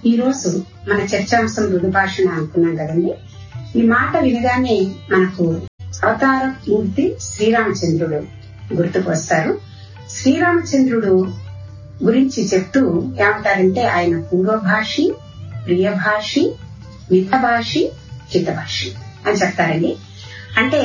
ఈ రోజు మన చర్చాంశం మృదు భాషణ అనుకున్నాం కదండి. ఈ మాట వినగానే మనకు అవతార మూర్తి శ్రీరామచంద్రుడు గుర్తుకు వస్తారు. శ్రీరామచంద్రుడు గురించి చెప్తూ ఏమంటారంటే ఆయన పూర్వభాషి, ప్రియభాషి, మితభాషి, హితభాషి అని చెప్తారండి. అంటే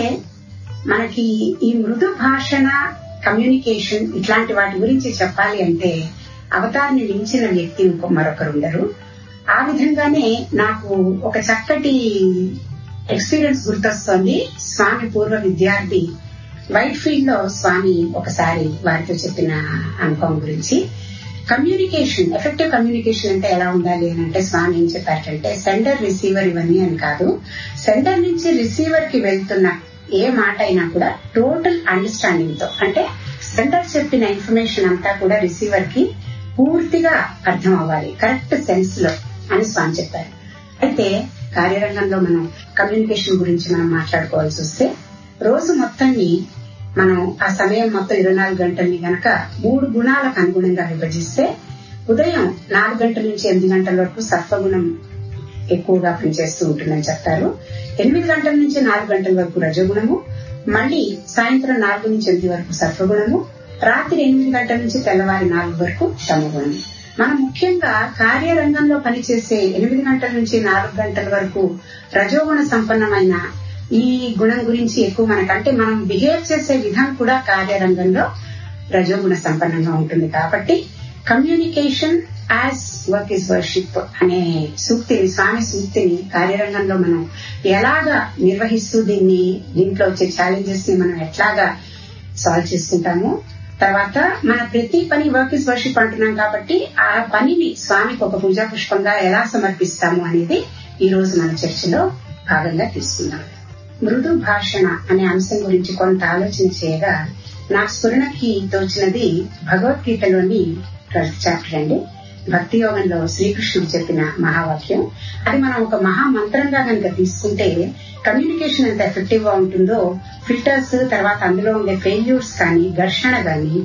మనకి ఈ మృదు భాషణ, కమ్యూనికేషన్ ఇట్లాంటి వాటి గురించి చెప్పాలి అంటే అవతారిని మించిన వ్యక్తి మరొకరు ఉండరు. ఆ విధంగానే నాకు ఒక చక్కటి ఎక్స్పీరియన్స్ గుర్తొస్తోంది. స్వామి పూర్వ విద్యార్థి వైట్ ఫీల్డ్ లో స్వామి ఒకసారి వారితో చెప్పిన అనుభవం గురించి. కమ్యూనికేషన్, ఎఫెక్టివ్ కమ్యూనికేషన్ అంటే ఎలా ఉండాలి అని అంటే స్వామి ఏం చెప్పారంటే సెండర్ రిసీవర్ ఇవన్నీ అని కాదు, సెండర్ నుంచి రిసీవర్ కి వెళ్తున్న ఏ మాట అయినా కూడా టోటల్ అండర్స్టాండింగ్ తో, అంటే సెండర్ చెప్పిన ఇన్ఫర్మేషన్ అంతా కూడా రిసీవర్ కి పూర్తిగా అర్థం అవ్వాలి, కరెక్ట్ సెన్స్ లో అని స్వామి చెప్పారు. అయితే కార్యరంగంలో మనం కమ్యూనికేషన్ గురించి మనం మాట్లాడుకోవాల్సి వస్తే రోజు మొత్తాన్ని మనం ఆ సమయం మొత్తం 24 గంటల్ని గనక 3 గుణాలకు అనుగుణంగా విభజిస్తే ఉదయం 4 గంటల నుంచి 8 గంటల వరకు సత్వగుణం ఎక్కువగా పనిచేస్తూ ఉంటుందని చెప్తారు. 8 గంటల నుంచి 4 గంటల వరకు రజోగుణము, మళ్లీ సాయంత్రం 4 నుంచి 8 వరకు సత్వగుణము, రాత్రి 8 గంటల నుంచి తెల్లవారి 4 వరకు తమగుణము. మనం ముఖ్యంగా కార్యరంగంలో పనిచేసే 8 గంటల నుంచి 4 గంటల వరకు రజోగుణ సంపన్నమైన ఈ గుణం గురించి ఎక్కువ మనకంటే మనం బిహేవ్ చేసే విధం కూడా కార్యరంగంలో రజోగుణ సంపన్నంగా ఉంటుంది. కాబట్టి communication as work is worship అనే సూక్తిని, స్వామి సూక్తిని కార్యరంగంలో మనం ఎలాగా నిర్వహిస్తూ దీంట్లో వచ్చే ఛాలెంజెస్ ని మనం ఎట్లాగా సాల్వ్ చేసుకుంటాము, తర్వాత మన ప్రతి పని వర్క్ ఇస్ వర్షిప్ అంటున్నాం కాబట్టి ఆ పనిని స్వామికి ఒక పూజా పుష్పంగా ఎలా సమర్పిస్తాము అనేది ఈ రోజు మన చర్చలో భాగంగా తీసుకుందాం. మృదు భాషణ అనే అంశం గురించి కొంత ఆలోచన చేయగా నా స్ఫురణకి తోచినది భగవద్గీతలోని 12th చాప్టర్ అండి. భక్తి యోగంలో శ్రీకృష్ణుడు చెప్పిన మహావాక్యం. అది మనం ఒక మహామంత్రంగా కనుక తీసుకుంటే కమ్యూనికేషన్ ఎంత ఎఫెక్టివ్ గా ఉంటుందో, ఫిల్టర్స్, తర్వాత అందులో ఉండే ఫెయిల్యూర్స్ కానీ, ఘర్షణ కానీ,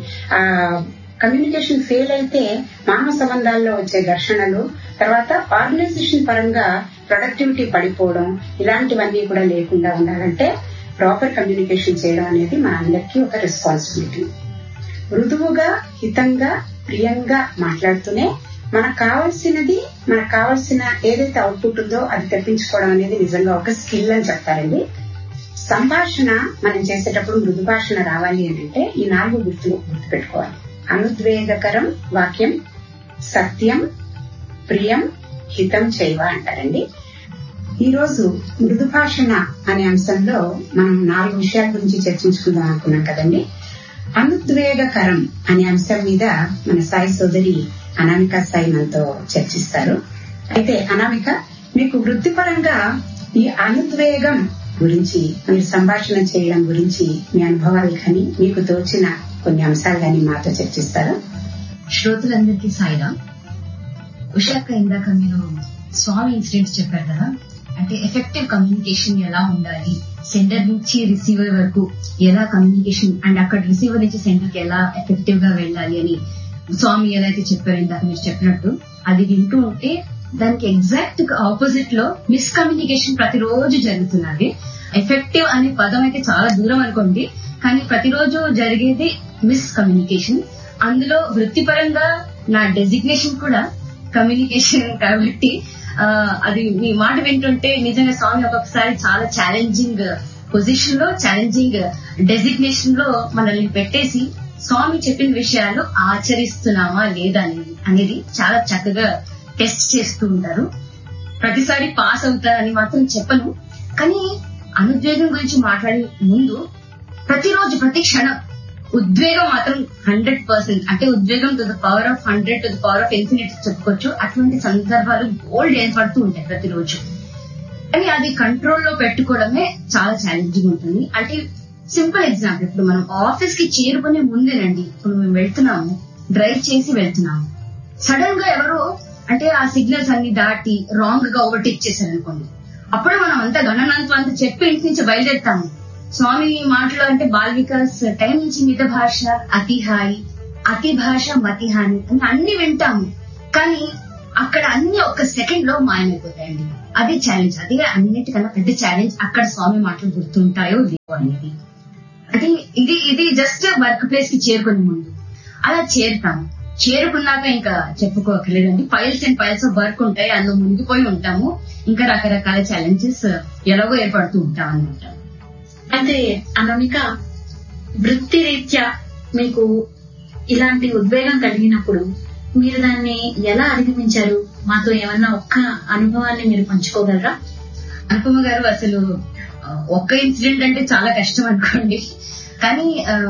కమ్యూనికేషన్ ఫెయిల్ అయితే మానవ సంబంధాల్లో వచ్చే ఘర్షణలు, తర్వాత ఆర్గనైజేషన్ పరంగా ప్రొడక్టివిటీ పడిపోవడం, ఇలాంటివన్నీ కూడా లేకుండా ఉండాలంటే ప్రాపర్ కమ్యూనికేషన్ చేయడం అనేది మన అందరికీ ఒక రెస్పాన్సిబిలిటీ. మృదువుగా, హితంగా, ప్రియంగా మాట్లాడుతూనే మనకు కావాల్సిన ఏదైతే అవుట్పుట్ ఉందో అది తెప్పించుకోవడం అనేది నిజంగా ఒక స్కిల్ అని చెప్తారండి. సంభాషణ మనం చేసేటప్పుడు మృదు భాషణ రావాలి అంటే ఈ 4 గుర్తుపెట్టుకోవాలి. అనుద్వేగకరం వాక్యం, సత్యం, ప్రియం, హితం చేయవ అంటారండి. ఈ రోజు మృదు భాషణ అనే అంశంలో మనం 4 విషయాల గురించి చర్చించుకుందాం అనుకున్నాం కదండి. అనుద్వేగకరం అనే అంశం మీద మన సాయి సోదరి అనామిక సాయి మనతో చర్చిస్తారు. అయితే అనామిక, మీకు వృత్తిపరంగా ఈ అనుద్వేగం గురించి, మీరు సంభాషణ చేయడం గురించి మీ అనుభవాలు కానీ, మీకు తోచిన కొన్ని అంశాలు కానీ మాతో చర్చిస్తారా? శ్రోతలందరికీ సాయిరాం. ఉషాక్క, ఇందాక మీరు స్వామి ఇన్సిడెంట్స్ చెప్పారు కదా, అంటే ఎఫెక్టివ్ కమ్యూనికేషన్ ఎలా ఉండాలి, సెంటర్ నుంచి రిసీవర్ వరకు ఎలా కమ్యూనికేషన్, అండ్ అక్కడ రిసీవర్ నుంచి సెంటర్ కి ఎలా ఎఫెక్టివ్ గా వెళ్ళాలి అని స్వామి ఎలా అయితే చెప్పారు ఇందాక మీరు చెప్పినట్టు, అది వింటూ ఉంటే దానికి ఎగ్జాక్ట్ ఆపోజిట్ లో మిస్కమ్యూనికేషన్ ప్రతిరోజు జరుగుతున్నది. ఎఫెక్టివ్ అనే పదం అయితే చాలా దూరం అనుకోండి, కానీ ప్రతిరోజు జరిగేది మిస్కమ్యూనికేషన్. అందులో వృత్తిపరంగా నా డెసిగ్నేషన్ కూడా కమ్యూనికేషన్ కాబట్టి అది మీ మాట వింటుంటే నిజంగా స్వామి ఒక్కొక్కసారి చాలా ఛాలెంజింగ్ పొజిషన్ లో, ఛాలెంజింగ్ డెసిగ్నేషన్ లో మనల్ని పెట్టేసి స్వామి చెప్పిన విషయాలు ఆచరిస్తున్నామా లేదా అనేది చాలా చక్కగా టెస్ట్ చేస్తూ ఉంటారు. ప్రతిసారి పాస్ అవుతారని మాత్రం చెప్పను, కానీ అనుద్వేగం గురించి మాట్లాడే ముందు ప్రతిరోజు ప్రతి క్షణం ఉద్వేగం మాత్రం 100%, అంటే ఉద్వేగం to the power of 100 to the power of infinity చెప్పుకోవచ్చు. అటువంటి సందర్భాలు గోల్డ్ ఏర్పడుతూ ఉంటాయి ప్రతిరోజు. కానీ అది కంట్రోల్లో పెట్టుకోవడమే చాలా ఛాలెంజింగ్ ఉంటుంది. అంటే సింపుల్ ఎగ్జాంపుల్, ఇప్పుడు మనం ఆఫీస్ కి చేరుకునే ముందేనండి, ఇప్పుడు మేము వెళ్తున్నాము, డ్రైవ్ చేసి వెళ్తున్నాము, సడన్ గా ఎవరో అంటే ఆ సిగ్నల్స్ అన్ని దాటి రాంగ్ గా ఓవర్టేక్ చేశారు అనుకోండి, అప్పుడు మనం అంతా గణనంతం అంతా చెప్పి ఇంటి నుంచి బయలుదేరుతాము. స్వామి మాటలు అంటే బాల్ వికాస్ టైం నుంచి మిత భాష అతి హాయి, అతి భాష మతి హాని అని అన్ని వింటాము. కానీ అక్కడ అన్ని ఒక్క సెకండ్ లో మాయమైపోతాయండి. అదే ఛాలెంజ్, అదే అన్నిటికన్నా పెద్ద ఛాలెంజ్. అక్కడ స్వామి మాటలు గుర్తుంటాయో లేవో అనేది. అది ఇది జస్ట్ వర్క్ ప్లేస్ కి చేరుకునే ముందు అలా చేరుతాము. చేరుకున్నాక ఇంకా చెప్పుకోకర్లేదండి, files and files of work ఉంటాయి, అందులో మునిగిపోయి ఉంటాము. ఇంకా రకరకాల ఛాలెంజెస్ ఎలాగో ఏర్పడుతూ ఉంటాం అన్నమాట. అయితే అనమిక, వృత్తి రీత్యా మీకు ఇలాంటి ఉద్వేగం కలిగినప్పుడు మీరు దాన్ని ఎలా అధిగమించారు? మాతో ఏమన్నా ఒక్క అనుభవాన్ని మీరు పంచుకోగలరా? అనుపమ గారు, అసలు ఒక్క ఇన్సిడెంట్ అంటే చాలా కష్టం అనుకోండి. కానీ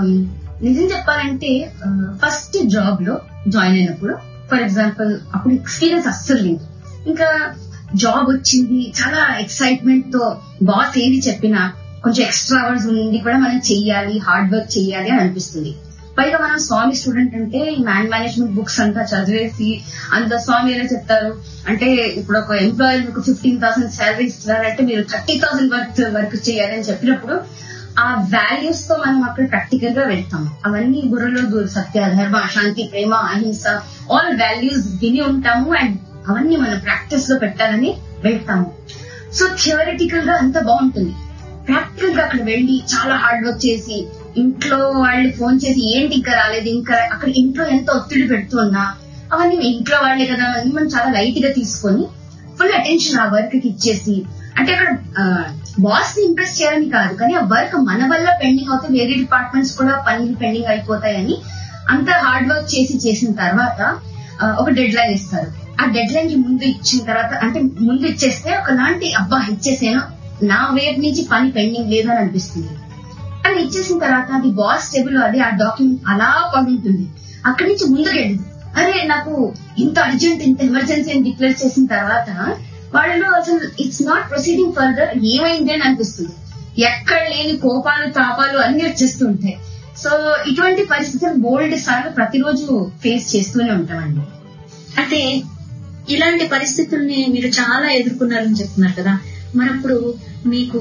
నిజం చెప్పాలంటే ఫస్ట్ జాబ్ లో జాయిన్ అయినప్పుడు, ఫర్ ఎగ్జాంపుల్, అప్పుడు ఎక్స్పీరియన్స్ అస్సలు లేదు. ఇంకా జాబ్ వచ్చింది, చాలా ఎక్సైట్మెంట్ తో బాస్ ఏది చెప్పినా కొంచెం ఎక్స్ట్రా అవర్స్ ఉండి కూడా మనం చెయ్యాలి, హార్డ్ వర్క్ చెయ్యాలి అని అనిపిస్తుంది. పైగా మనం స్వామి స్టూడెంట్ అంటే మ్యాన్ మేనేజ్మెంట్ బుక్స్ అంతా చదివేసి అంత స్వామి ఎలా చెప్తారు అంటే, ఇప్పుడు ఒక ఎంప్లాయర్ మీకు 15,000 శాలరీ ఇస్తున్నారంటే మీరు 30,000 వర్క్ చేయాలని చెప్పినప్పుడు ఆ వాల్యూస్ తో మనం అక్కడ ప్రాక్టికల్ గా వెళ్తాం. అవన్నీ బుర్రలో సత్య, ధర్మ, శాంతి, ప్రేమ, అహింస, ఆల్ వాల్యూస్ విని ఉంటాము. అండ్ అవన్నీ మనం ప్రాక్టీస్ లో పెట్టాలని వెళ్తాము. సో థియరిటికల్ గా అంత బాగుంటుంది. ప్రాక్టికల్ గా అక్కడ వెళ్లి చాలా హార్డ్ వర్క్ చేసి, ఇంట్లో వాళ్ళు ఫోన్ చేసి ఏంటి ఇంకా రాలేదు, ఇంకా అక్కడ ఇంట్లో ఎంత ఒత్తిడి పెడుతున్నా అవన్నీ ఇంట్లో వాళ్లే కదా అని మనం చాలా లైట్ గా తీసుకొని ఫుల్ అటెన్షన్ ఆ వర్క్ కి ఇచ్చేసి, అంటే అక్కడ బాస్ ని ఇంప్రెస్ చేయాలని కాదు, కానీ ఆ వర్క్ మన వల్ల పెండింగ్ అవుతే వేరే డిపార్ట్మెంట్స్ కూడా పనులు పెండింగ్ అయిపోతాయని అంత హార్డ్ వర్క్ చేసిన తర్వాత ఒక డెడ్ లైన్ ఇస్తారు. ఆ డెడ్ లైన్ కి ముందు ఇచ్చిన తర్వాత, అంటే ముందు ఇచ్చేస్తే ఒకలాంటి అబ్బా ఇచ్చేసాను, నా వైపు నుంచి పని పెండింగ్ లేదని అనిపిస్తుంది. అని ఇచ్చేసిన తర్వాత అది బాస్ టేబుల్ లో అది ఆ డాక్యుమెంట్ అలా పడుంటుంది. అక్కడి నుంచి ముందుకెళ్ళదు. అరే నాకు ఇంత అర్జెంట్, ఇంత ఎమర్జెన్సీ అని డిక్లేర్ చేసిన తర్వాత వాళ్ళు అసలు ఇట్స్ నాట్ ప్రొసీడింగ్ ఫర్దర్, ఏమైంది అని అనిపిస్తుంది. ఎక్కడ లేని కోపాలు, తాపాలు అన్ని వచ్చేస్తుంటాయి. సో ఇటువంటి పరిస్థితులు బోల్డ్ సార్లు ప్రతిరోజు ఫేస్ చేస్తూనే ఉంటామండి. అయితే ఇలాంటి పరిస్థితుల్ని మీరు చాలా ఎదుర్కొన్నారని చెప్తున్నారు కదా, మరప్పుడు మీకు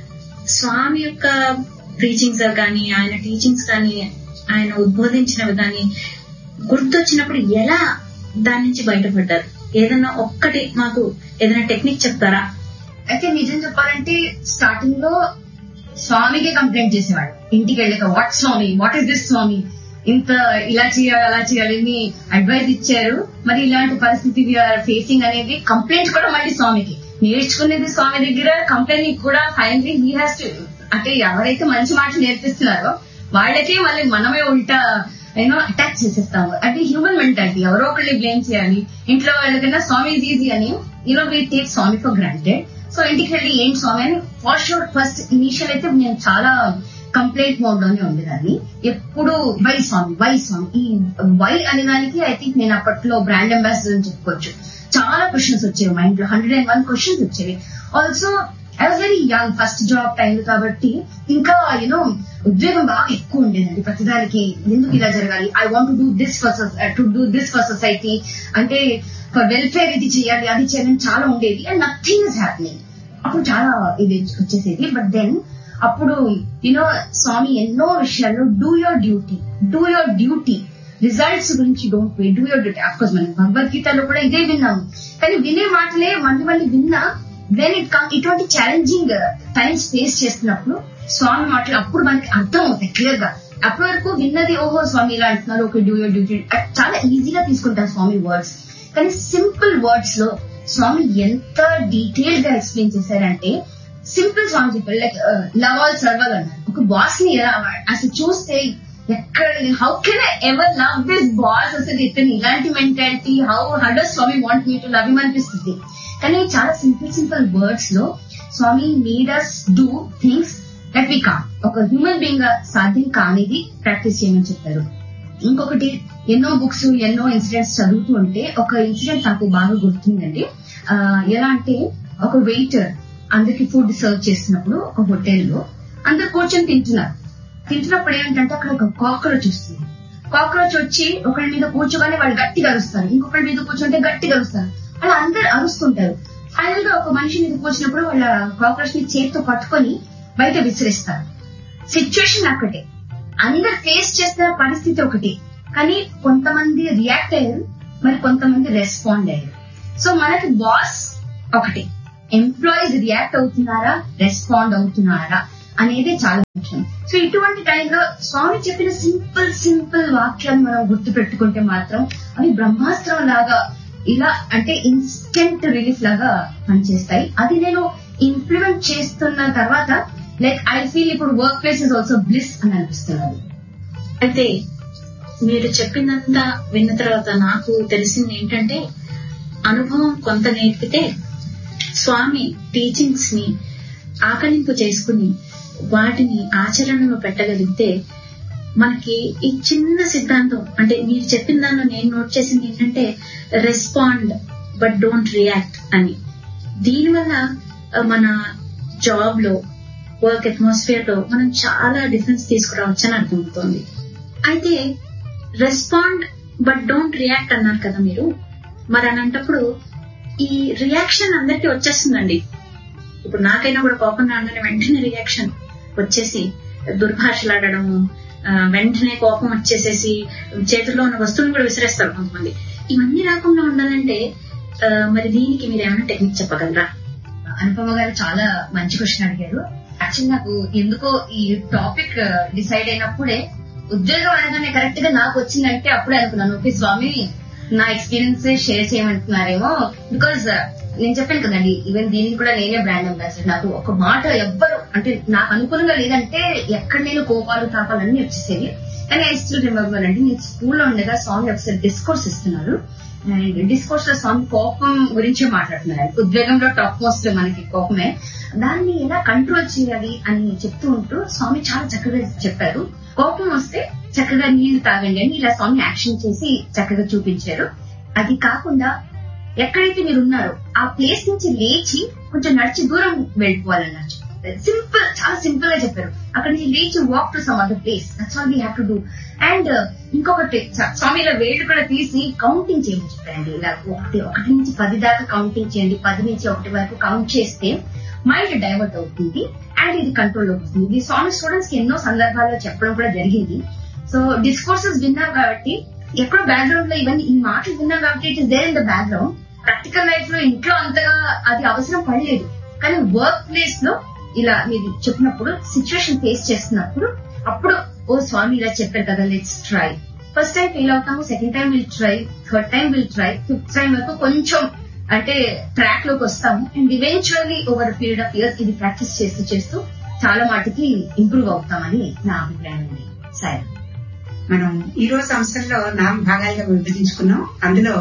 స్వామి యొక్క ప్రీచింగ్స్ కానీ, ఆయన టీచింగ్స్ కానీ, ఆయన ఉద్బోధించినవి కానీ గుర్తొచ్చినప్పుడు ఎలా దాని నుంచి బయటపడ్డారు? ఏదన్నా ఒక్కటి మాకు ఏదైనా టెక్నిక్ చెప్తారా? అయితే నిజం చెప్పాలంటే స్టార్టింగ్ లో స్వామికి కంప్లైంట్ చేసేవాడు. ఇంటికి వెళ్ళాక what Swamy, what is this స్వామి, ఇంత ఇలా చేయాలి అలా చేయాలి మీ అడ్వైజ్ ఇచ్చారు, మరి ఇలాంటి పరిస్థితి వీఆర్ ఫేసింగ్ అనేది కంప్లైంట్ కూడా మళ్ళీ స్వామికి. నేర్చుకునేది స్వామి దగ్గర, కంప్లైంట్ కూడా ఫైనలీ హీ హ్యాస్ టు, అంటే ఎవరైతే మంచి మాటలు నేర్పిస్తున్నారో వాళ్ళకే మళ్ళీ మనమే ఉల్టా అటాక్ చేసేస్తాము. అది హ్యూమన్ మెంటాలిటీ, ఎవరో ఒకళ్ళని బ్లేమ్ చేయాలి. ఇంట్లో వాళ్ళకన్నా స్వామి ఈజ్ ఈజీ అని we take Swamy for granted. So ఇంటికి వెళ్ళి ఏంటి స్వామి అని ఫర్ షూర్ ఫస్ట్ ఇనీషియల్ అయితే నేను చాలా కంప్లైంట్ మోడ్ లోనే ఉండేదాన్ని. ఎప్పుడు వై స్వామి, వై స్వామి, ఈ వై అనే దానికి ఐ థింక్ నేను అప్పట్లో బ్రాండ్ అంబాసిడర్ అని చెప్పుకోవచ్చు. చాలా క్వశ్చన్స్ వచ్చేవి మైండ్ లో, 101 క్వశ్చన్స్ వచ్చేవి. Also I was very young, first job time కాబట్టి ఇంకా ఉద్వేగం బాగా ఎక్కువ ఉండేదండి ప్రతిదానికి. ఎందుకు ఇలా జరగాలి, I want to do this for society, అంటే ఫర్ వెల్ఫేర్ ఇది చేయాలి, అది చేయాలని చాలా ఉండేది. And nothing is happening. అప్పుడు చాలా ఇది వచ్చేసేది. బట్ దెన్ అప్పుడు స్వామి ఎన్నో విషయాల్లో డూ యోర్ డ్యూటీ, రిజల్ట్స్ గురించి don't way, do your duty. Of course మనం భగవద్గీతలో కూడా ఇదే విన్నాము, కానీ వినే మాటలే మళ్ళీ విన్నా. దెన్ ఇటువంటి ఛాలెంజింగ్ టైమ్స్ ఫేస్ చేస్తున్నప్పుడు స్వామి మాటలు అప్పుడు మనకి అర్థం అవుతాయి క్లియర్ గా. అప్పటి వరకు విన్నది ఓహో స్వామి ఇలా అంటున్నారు, ఓకే డూ యోర్ డ్యూటీ, చాలా ఈజీగా తీసుకుంటారు స్వామి వర్డ్స్. కానీ సింపుల్ వర్డ్స్ లో స్వామి ఎంత డీటెయిల్ గా ఎక్స్ప్లెయిన్ చేశారంటే, సింపుల్ స్వామి చెప్పారు like love all serve all అన్నారు. ఒక బాస్ ని అసలు చూస్తే ఎక్కడ, how can I ever love this boss, అసలు ఇతను ఇలాంటి mentality, how does Swamy want me to love him అనిపిస్తుంది. కానీ చాలా సింపుల్ వర్డ్స్ లో స్వామి made us do things that we can't. ఒక హ్యూమన్ బీయింగ్ గా సాధ్యం కానిది ప్రాక్టీస్ చేయమని చెప్పారు. ఇంకొకటి, ఎన్నో బుక్స్, ఎన్నో ఇన్సిడెంట్స్ చదువుతూ ఉంటే ఒక ఇన్సిడెంట్ నాకు బాగా గుర్తుందండి. ఎలా అంటే, ఒక వెయిటర్ అందరికి ఫుడ్ సర్వ్ చేస్తున్నప్పుడు ఒక హోటల్లో అందరు కూర్చొని తింటున్నప్పుడు ఏంటంటే అక్కడ ఒక కాక్రోచ్ వస్తుంది. కాక్రోచ్ వచ్చి ఒకరి మీద కూర్చోగానే వాళ్ళు గట్టిగా అరుస్తారు, ఇంకొకరి మీద కూర్చుంటే గట్టిగా అరుస్తారు, అలా అందరు అరుస్తుంటారు. ఫైనల్ గా ఒక మనిషి మీద కూర్చున్నప్పుడు వాళ్ళ కాక్రోచ్ ని చేతితో పట్టుకొని బయట విసిరేస్తారు. సిచ్యువేషన్ ఒకటే, అందరు ఫేస్ చేస్తున్న పరిస్థితి ఒకటి, కానీ కొంతమంది రియాక్ట్ అయ్యారు, మరి కొంతమంది రెస్పాండ్ అయ్యారు. సో మనకి బాస్ ఒకటి, ఎంప్లాయీస్ రియాక్ట్ అవుతున్నారా, రెస్పాండ్ అవుతున్నారా అనేది చాలా ముఖ్యం. సో ఇటువంటి టైంలో స్వామి చెప్పిన సింపుల్ వాక్యాలు మనం గుర్తు పెట్టుకుంటే మాత్రం అవి బ్రహ్మాస్త్రం లాగా ఇలా అంటే ఇన్స్టెంట్ రిలీఫ్ లాగా పనిచేస్తాయి. అది నేను ఇంప్లిమెంట్ చేస్తున్న తర్వాత లైక్ ఐ ఫీల్ ఇప్పుడు work place is also bliss అని అనిపిస్తున్నది. అయితే మీరు చెప్పినంత విన్న తర్వాత నాకు తెలిసింది ఏంటంటే, అనుభవం కొంత నేర్పితే స్వామి టీచింగ్స్ ని ఆకలింపు చేసుకుని వాటిని ఆచరణలో పెట్టగలిగితే మనకి ఈ చిన్న సిద్ధాంతం అంటే మీరు చెప్పిన దానిలో నేను నోట్ చేసింది ఏంటంటే రెస్పాండ్ బట్ డోంట్ రియాక్ట్ అని. దీనివల్ల మన జాబ్ లో వర్క్ అట్మాస్ఫియర్ లో మనం చాలా డిఫరెన్స్ తీసుకురావచ్చని అర్థమవుతోంది. అయితే రెస్పాండ్ బట్ డోంట్ రియాక్ట్ అన్నారు కదా మీరు. మరి అనంటప్పుడు ఈ రియాక్షన్ అందరికీ వచ్చేస్తుందండి. ఇప్పుడు నాకైనా కూడా కోపం రాగానే వెంటనే రియాక్షన్ వచ్చేసి దుర్భాషలాడడము, వెంటనే కోపం వచ్చేసేసి చేతుల్లో ఉన్న వస్తువులను కూడా విసిరేస్తారు కొంతమంది. ఇవన్నీ రాకుండా ఉండాలంటే మరి దీనికి మీరు ఏమైనా టెక్నిక్ చెప్పగలరా? అనుపమ గారు చాలా మంచి క్వశ్చన్ అడిగారు. యాక్చువల్లీ నాకు ఎందుకో ఈ టాపిక్ డిసైడ్ అయినప్పుడే ఉద్యోగం అనగానే కరెక్ట్ గా నాకు వచ్చిందంటే అప్పుడే అనుకున్నాను, ఓకే స్వామి నా ఎక్స్పీరియన్స్ షేర్ చేయమంటున్నారేమో. బికాజ్ నేను చెప్పాను కదండి, ఈవెన్ దీనికి కూడా నేనే బ్రాండ్ అంబాసిడర్. నాకు ఒక మాట ఎవ్వరు అంటే నాకు అనుకూలంగా లేదంటే ఎక్కడ నేను కోపాలు తాపాలన్నీ వచ్చేసేవి. కానీ ఐ స్టిల్ రిమెంబర్ అండి, నేను స్కూల్లో ఉండగా స్వామి ఒకసారి డిస్కోర్స్ ఇస్తున్నారు. డిస్కోర్స్ లో స్వామి కోపం గురించి మాట్లాడుతున్నారు. ఉద్వేగంలో టాప్ మోస్ట్ మనకి కోపమే, దాన్ని ఎలా కంట్రోల్ చేయాలి అని చెప్తూ ఉంటూ స్వామి చాలా చక్కగా చెప్పారు. కోపం వస్తే చక్కగా నీళ్లు తాగండి అని ఇలా స్వామి యాక్షన్ చేసి చక్కగా చూపించారు. అది కాకుండా ఎక్కడైతే మీరు ఉన్నారో ఆ ప్లేస్ నుంచి లేచి కొంచెం నడిచి దూరం వెళ్ళిపోవాలన్నారు. సింపుల్, చాలా సింపుల్ గా చెప్పారు. అక్కడ నుంచి లేచి walk to some other place, that's all we have to do. And ఇంకొకటి స్వామి ఇలా వేళ్ళు కూడా తీసి కౌంటింగ్ చేయమని చెప్పారండి. ఇలా 1 నుంచి 10 దాకా కౌంటింగ్ చేయండి. 10 నుంచి 1 వరకు కౌంట్ చేస్తే మైండ్ డైవర్ట్ అవుతుంది అండ్ ఇది కంట్రోల్ అవుతుంది. ఇది స్వామి స్టూడెంట్స్ కి ఎన్నో సందర్భాల్లో చెప్పడం కూడా జరిగింది. సో డిస్కోర్సెస్ విన్నాం కాబట్టి ఎక్కడో బ్యాక్గ్రౌండ్ లో ఇవన్నీ ఈ మాటలు విన్నాం కాబట్టి it is there in the background. Practical life లో ఇంట్లో అంతగా అది అవసరం పడలేదు, కానీ వర్క్ ప్లేస్ లో ఇలా మీరు చెప్పినప్పుడు సిచ్యువేషన్ ఫేస్ చేస్తున్నప్పుడు అప్పుడు ఓ స్వామి ఇలా చెప్పారు కదా, let's try. First time fail అవుతాము, second time will try, third time will try, fifth time వరకు కొంచెం అంటే ట్రాక్ లోకి వస్తాము. And eventually over period of years ఇది ప్రాక్టీస్ చేస్తూ చేస్తూ చాలా మటుకి ఇంప్రూవ్ అవుతామని నా అభిప్రాయం అండి. సరే, మనం ఈ రోజు అంశంలో 4 భాగాలుగా విభజించుకున్నాం. అందులో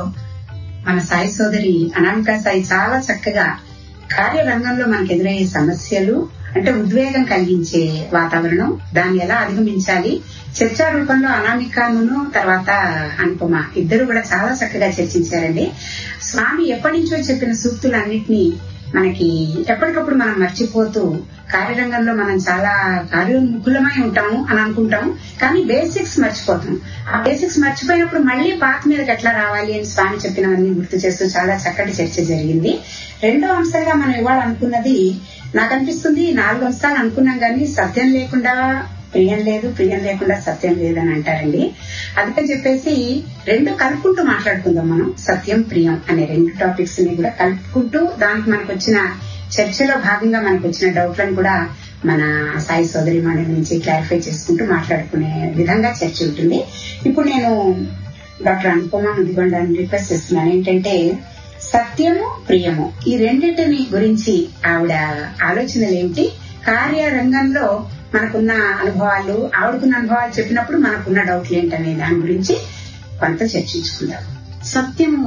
మన సాయి సోదరి అనామిక సాయి చాలా చక్కగా కార్యరంగంలో మనకు ఎదురయ్యే సమస్యలు అంటే ఉద్వేగం కలిగించే వాతావరణం, దాన్ని ఎలా అధిగమించాలి, చర్చా రూపంలో అనామికను తర్వాత అనుపమ ఇద్దరు కూడా చాలా చక్కగా చర్చించారండి. స్వామి ఎప్పటి నుంచో చెప్పిన సూక్తులన్నింటినీ మనకి ఎప్పటికప్పుడు మనం మర్చిపోతూ కార్యరంగంలో మనం చాలా కార్యోన్ముఖులమై ఉంటాము అని అనుకుంటాము, కానీ బేసిక్స్ మర్చిపోతాం. ఆ బేసిక్స్ మర్చిపోయినప్పుడు మళ్లీ పాత మీదకి ఎట్లా రావాలి అని స్వామి చెప్పినవన్నీ గుర్తు చేస్తూ చాలా చక్కటి చర్చ జరిగింది. రెండో అంశంగా మనం ఇవాళ అనుకున్నది, నాకు అనిపిస్తుంది 4 అంశాలు అనుకున్నాం కానీ సత్యం లేకుండా ప్రియం లేదు, ప్రియం లేకుండా సత్యం లేదని అంటారండి. అందుకని చెప్పేసి 2 కలుపుకుంటూ మాట్లాడుకుందాం మనం. సత్యం, ప్రియం అనే 2 టాపిక్స్ ని కూడా కలుపుకుంటూ దానికి మనకు వచ్చిన చర్చలో భాగంగా మనకు వచ్చిన డౌట్లను కూడా మన సాయి సోదరి మండలి నుంచి క్లారిఫై చేసుకుంటూ మాట్లాడుకునే విధంగా చర్చ ఉంటుంది. ఇప్పుడు నేను డాక్టర్ అనుపమ ముదిగొండని రిక్వెస్ట్ చేస్తున్నాను ఏంటంటే, సత్యము, ప్రియము ఈ రెండింటిని గురించి ఆవిడ ఆలోచనలు ఏమిటి, కార్యరంగంలో మనకున్న అనుభవాలు, ఆవిడకున్న అనుభవాలు చెప్పినప్పుడు మనకున్న డౌట్లు ఏంటనే దాని గురించి కొంత చర్చించుకుందాం. సత్యము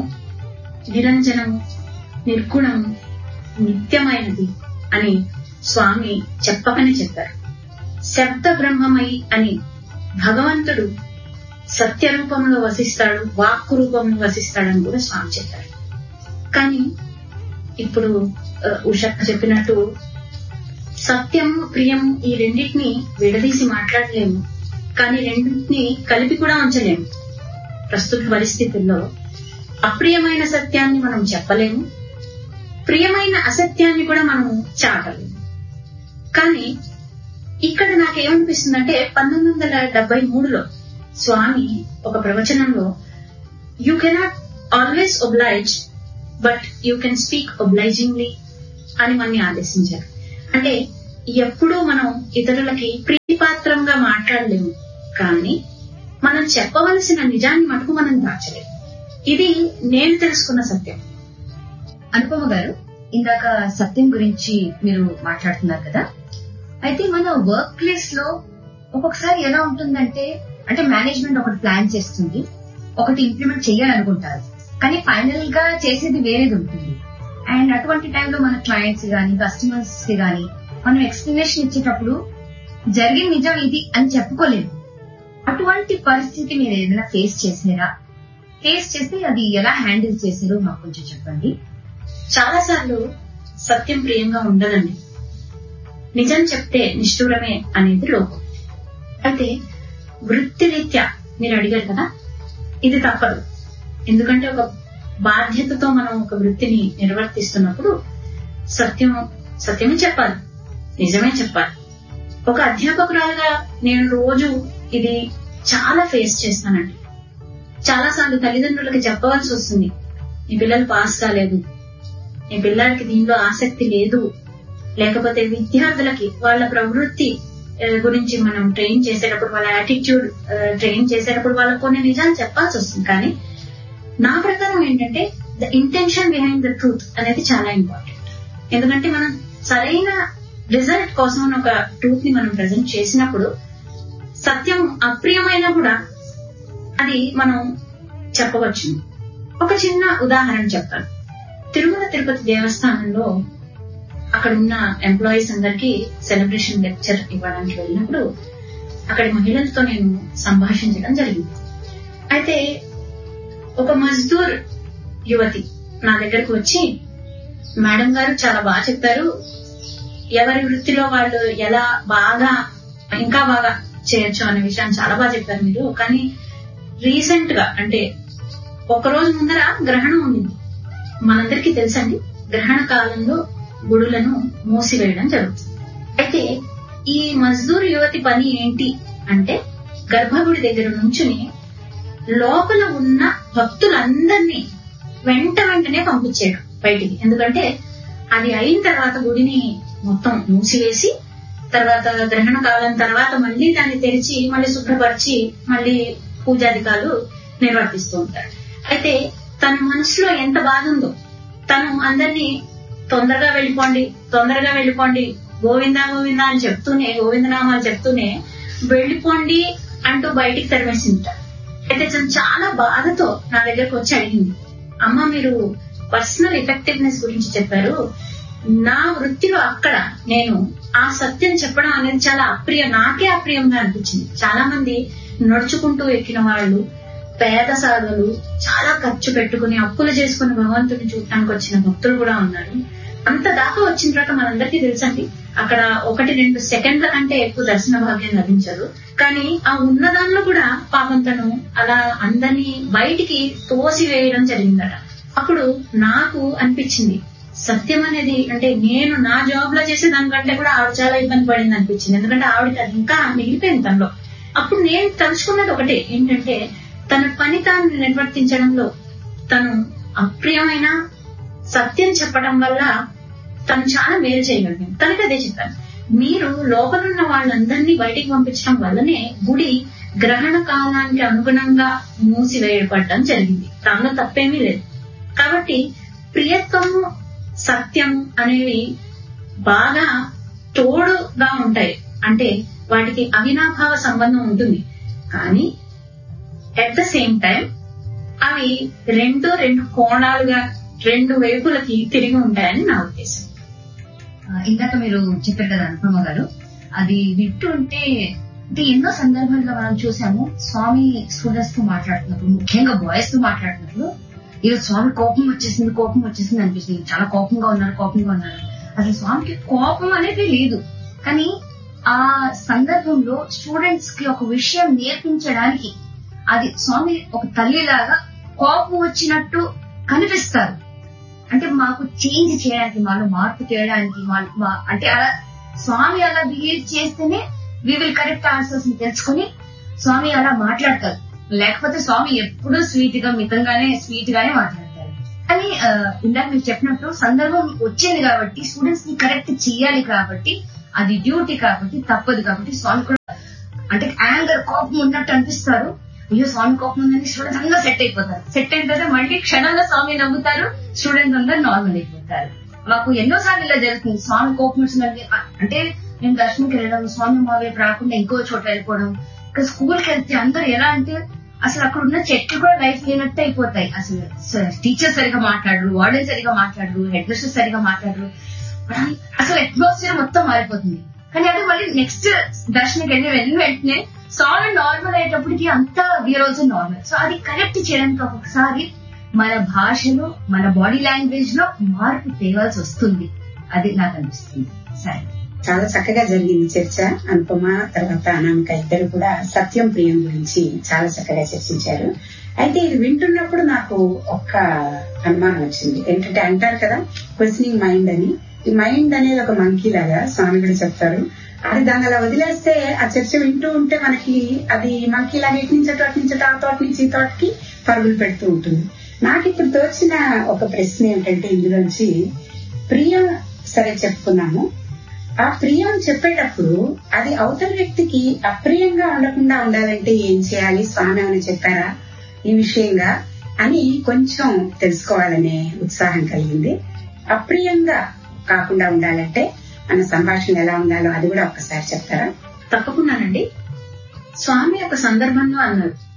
నిరంజనము, నిర్గుణము, నిత్యమైనది అని స్వామి చెప్పకనే చెప్పారు. శబ్ద బ్రహ్మమై అని భగవంతుడు సత్య రూపంలో వసిస్తాడు, వాక్కు రూపంలో వసిస్తాడని కూడా స్వామి చెప్పారు. కానీ ఇప్పుడు ఉషక్క చెప్పినట్టు సత్యము, ప్రియము ఈ రెండింటిని విడదీసి మాట్లాడలేము, కానీ రెండింటిని కలిపి కూడా ఉంచలేము. ప్రస్తుత పరిస్థితుల్లో అప్రియమైన సత్యాన్ని మనం చెప్పలేము, ప్రియమైన అసత్యాన్ని కూడా మనం చాటలేము. కానీ ఇక్కడ నాకేమనిపిస్తుందంటే 1973లో స్వామి ఒక ప్రవచనంలో you cannot always oblige but you can speak obligingly అని మనని ఆదేశించారు. అంటే ఎప్పుడూ మనం ఇతరులకి ప్రీతిపాత్రంగా మాట్లాడలేము, కానీ మనం చెప్పవలసిన నిజాన్ని మటుకు మనం దాచలేము. ఇది నేను తెలుసుకున్న సత్యం. అనుపమ గారు, ఇందాక సత్యం గురించి మీరు మాట్లాడుతున్నారు కదా, అయితే మన వర్క్ ప్లేస్ లో ఒక్కొక్కసారి ఎలా ఉంటుందంటే, అంటే మేనేజ్మెంట్ ఒకటి ప్లాన్ చేస్తుంది, ఒకటి ఇంప్లిమెంట్ చేయాలనుకుంటారు, కానీ ఫైనల్ గా చేసేది వేరేది ఉంటుంది. అండ్ అటువంటి టైంలో మన క్లయింట్స్ గానీ కస్టమర్స్ కి గానీ మనం ఎక్స్ప్లెనేషన్ ఇచ్చేటప్పుడు జరిగిన నిజం ఇది అని చెప్పుకోలేము. అటువంటి పరిస్థితి మీరు ఏదైనా ఫేస్ చేసారా? ఫేస్ చేస్తే అది ఎలా హ్యాండిల్ చేశారో మాకు కొంచెం చెప్పండి. చాలా సార్లు సత్యం ప్రియంగా ఉండదండి. నిజం చెప్తే నిష్ఠూరమే అనేది లోకం. అయితే వృత్తిరీత్యా మీరు అడిగారు కదా, ఇది తప్పదు. ఎందుకంటే ఒక బాధ్యతతో మనం ఒక వృత్తిని నిర్వర్తిస్తున్నప్పుడు సత్యమే చెప్పాలి, నిజమే చెప్పాలి. ఒక అధ్యాపకురాలుగా నేను రోజు ఇది చాలా ఫేస్ చేస్తానండి. చాలా సార్లు తల్లిదండ్రులకి చెప్పవలసి వస్తుంది, నీ పిల్లలు పాస్ కాలేదు, నీ పిల్లలకి దీనిలో ఆసక్తి లేదు, లేకపోతే విద్యార్థులకి వాళ్ళ ప్రవృత్తి గురించి మనం ట్రైన్ చేసేటప్పుడు, వాళ్ళ యాటిట్యూడ్ ట్రైన్ చేసేటప్పుడు వాళ్ళకు కొన్ని నిజాలు చెప్పాల్సి వస్తుంది. కానీ నా ప్రకారం ఏంటంటే the intention behind the truth అనేది చాలా ఇంపార్టెంట్. ఎందుకంటే మనం సరైన రిజల్ట్ కోసం ఒక ట్రూత్ ని మనం ప్రజెంట్ చేసినప్పుడు సత్యం అప్రియమైనా కూడా అది మనం చెప్పవచ్చు. ఒక చిన్న ఉదాహరణ చెప్తాను. తిరుమల తిరుపతి దేవస్థానంలో అక్కడ ఉన్న ఎంప్లాయీస్ అందరికీ సెలబ్రేషన్ లెక్చర్ ఇవ్వడానికి వెళ్ళినప్పుడు అక్కడి మహిళలతో నేను సంభాషించడం జరిగింది. అయితే ఒక మజ్దూర్ యువతి నా దగ్గరకు వచ్చి, మేడం గారు చాలా బాగా చెప్తారు, ఎవరి వృత్తిలో వాళ్ళు ఎలా ఇంకా బాగా చేయొచ్చు అనే విషయాన్ని చాలా బాగా చెప్పారు మీరు. కానీ రీసెంట్ గా, అంటే ఒక రోజు ముందర గ్రహణం ఉంది. మనందరికీ తెలుసండి, గ్రహణ కాలంలో గుడులను మూసివేయడం జరుగుతుంది. అయితే ఈ మజ్దూర్ యువతి పని ఏంటి అంటే, గర్భగుడి దగ్గర నుంచుని లోపల ఉన్న భక్తులందరినీ వెంటనే పంపించేయడం బయటికి. ఎందుకంటే అది అయిన తర్వాత గుడిని మొత్తం మూసివేసి, తర్వాత గ్రహణ కాలం తర్వాత మళ్ళీ దాన్ని తెరిచి మళ్ళీ శుభ్రపరిచి మళ్ళీ పూజాధికారులు నిర్వర్తిస్తూ ఉంటారు. అయితే తన మనసులో ఎంత బాధ ఉందో, తను అందరినీ తొందరగా వెళ్ళిపోండి గోవిందా గోవిందా అని చెప్తూనే, గోవిందనామాలు చెప్తూనే వెళ్ళిపోండి అంటూ బయటికి తరిమేసింటారు. అయితే తను చాలా బాధతో నా దగ్గరకు వచ్చి అడిగింది, అమ్మ మీరు పర్సనల్ ఎఫెక్టివ్నెస్ గురించి చెప్పారు, నా వృత్తిలో అక్కడ నేను ఆ సత్యం చెప్పడం అనేది చాలా నాకే అప్రియంగా అనిపించింది. చాలా మంది నడుచుకుంటూ ఎక్కిన వాళ్ళు, పేద సాధులు, చాలా ఖర్చు పెట్టుకుని అప్పులు చేసుకుని భగవంతుని చూడటానికి వచ్చిన భక్తులు కూడా ఉన్నారు. అంత దాకా వచ్చిన తర్వాత మనందరికీ తెలుసండి, అక్కడ 1-2 సెకండ్ల కంటే ఎక్కువ దర్శన భాగ్యం లభించదు. కానీ ఆ ఉన్నదానిలో కూడా పాపం తను అలా అందరినీ బయటికి తోసివేయడం జరిగిందట. అప్పుడు నాకు అనిపించింది, సత్యం అనేది అంటే నేను నా జాబ్ లో చేసే దానికంటే కూడా ఆవిడ చాలా ఇబ్బంది పడింది అనిపించింది. ఎందుకంటే ఆవిడకి అది ఇంకా మిగిలిపోయింది తనలో. అప్పుడు నేను తెలుసుకున్నది ఒకటే ఏంటంటే, తన పని తాను నిర్వర్తించడంలో తను అప్రియమైన సత్యం చెప్పడం వల్ల తను చాలా మేలు చేయగలిగింది. తనకి అదే చెప్పాను, మీరు లోపలున్న వాళ్ళందరినీ బయటికి పంపించడం వల్లనే గుడి గ్రహణ కాలానికి అనుగుణంగా మూసివేయబడడం జరిగింది. దానిలో తప్పేమీ లేదు. కాబట్టి ప్రియత్వము, సత్యం అనేవి బాగా తోడుగా ఉంటాయి. అంటే వాటికి అవినాభావ సంబంధం ఉంటుంది. కానీ అట్ ద సేమ్ టైం అవి రెండు కోణాలుగా, 2 వైపులకి తిరిగి ఉంటాయని నా ఉద్దేశం. ఇందాక మీరు చెప్పారు కదా అనుపమ గారు, అది వింటుంటే అంటే ఎన్నో సందర్భాలుగా మనం చూసాము, స్వామి స్టూడెంట్స్ తో మాట్లాడుతున్నప్పుడు, ముఖ్యంగా బాయ్స్ తో మాట్లాడుతున్నప్పుడు, ఈరోజు స్వామి కోపం వచ్చేసింది అనిపిస్తుంది, చాలా కోపంగా ఉన్నారు. అసలు స్వామికి కోపం అనేది లేదు, కానీ ఆ సందర్భంలో స్టూడెంట్స్ కి ఒక విషయం నేర్పించడానికి అది స్వామి ఒక తల్లిలాగా కోపం వచ్చినట్టు కనిపిస్తారు. అంటే మాకు చేంజ్ చేయడానికి, మాలో మార్పు చేయడానికి, అంటే అలా స్వామి అలా బిహేవ్ చేస్తేనే వి విల్ కరెక్ట్ ఆన్సర్స్ తెలుసుకుని స్వామి అలా మాట్లాడతారు. లేకపోతే స్వామి ఎప్పుడూ స్వీట్ గానే మాట్లాడతారు. కానీ ఇందాక మీరు చెప్పినట్టు సందర్భం వచ్చింది కాబట్టి స్టూడెంట్స్ ని కరెక్ట్ చేయాలి కాబట్టి అది డ్యూటీ కాబట్టి తప్పదు కాబట్టి స్వామి కూడా అంటే యాంగర్ కోపం ఉన్నట్టు అనిపిస్తారు. అయ్యో స్వామి కోపం ఉందని స్టూడెంట్స్ అందరూ సెట్ అయిపోతారు. సెట్ అయిన తర్వాత మళ్ళీ క్షణంలో స్వామి నవ్వుతారు, స్టూడెంట్స్ అందరూ నార్మల్ అయిపోతారు. మాకు ఎన్నోసార్లు ఇలా జరుగుతుంది. స్వామి కోపం వచ్చిందంటే అంటే నేను దర్శనంకి వెళ్ళడం, స్వామి మా వైపు రాకుండా ఇంకో చోట వెళ్ళిపోవడం. ఇక్కడ స్కూల్కి వెళ్తే అందరూ ఎలా అంటే అసలు అక్కడ ఉన్న చెట్లు కూడా లైఫ్ లేనట్టు అయిపోతాయి. అసలు టీచర్ సరిగా మాట్లాడరు, వార్డెన్ సరిగా మాట్లాడరు, హెడ్ మిస్టర్ సరిగా మాట్లాడరు. అసలు అట్మాస్ఫియర్ మొత్తం మారిపోతుంది. కానీ అది మళ్ళీ నెక్స్ట్ దర్శనకి వెళ్ళిన వెంటనే స్వామి నార్మల్ అయ్యేటప్పటికి అంతా వీఆర్ ఆల్సో నార్మల్. సో అది కరెక్ట్ చేయడానికి ఒక్కొక్కసారి మన భాషలో మన బాడీ లాంగ్వేజ్ లో మార్పు తేవాల్సి వస్తుంది. అది నాకు అనిపిస్తుంది. సరే, చాలా చక్కగా జరిగింది చర్చ. అనుపమ తర్వాత అనామిక ఇద్దరు కూడా సత్యం ప్రియం గురించి చాలా చక్కగా చర్చించారు. అయితే ఇది వింటున్నప్పుడు నాకు ఒక్క అనుమానం వచ్చింది. ఏంటంటే అంటారు కదా క్వశ్చనింగ్ మైండ్ అని. ఈ మైండ్ అనేది ఒక మంకీ లాగా స్వామి కూడా చెప్తారు. అది దాన్ని అలా వదిలేస్తే ఆ చర్చ వింటూ ఉంటే మనకి అది మంకీ లాగా ఇటు నుంచి అటు నుంచి ఆ తోట నుంచి ఈ తోటకి పరుగులు పెడుతూ ఉంటుంది. నాకు ఇప్పుడు తోచిన ఒక ప్రశ్న ఏమిటంటే ఇందులోంచి ప్రియం సరే చెప్పుకున్నాము. ఆ ప్రియం చెప్పేటప్పుడు అది అవతల వ్యక్తికి అప్రియంగా ఉండకుండా ఉండాలంటే ఏం చేయాలి, స్వామి ఏమైనా చెప్పారా ఈ విషయంగా అని కొంచెం తెలుసుకోవాలనే ఉత్సాహం కలిగింది. అప్రియంగా కాకుండా ఉండాలంటే మన సంభాషణ ఎలా ఉండాలో అది కూడా ఒక్కసారి చెప్తారా? తప్పకుండానండి. స్వామి ఒక సందర్భంలో అన్నారు,